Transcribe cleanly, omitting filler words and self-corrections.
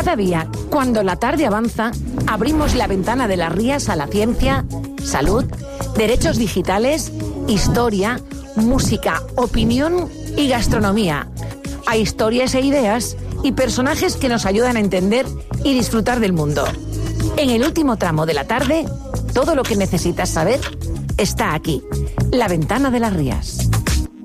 Cada día, cuando la tarde avanza, abrimos la ventana de las Rías a la ciencia, salud, derechos digitales, historia, música, opinión y gastronomía. A historias e ideas y personajes que nos ayudan a entender y disfrutar del mundo. En el último tramo de la tarde, todo lo que necesitas saber está aquí. La ventana de las Rías.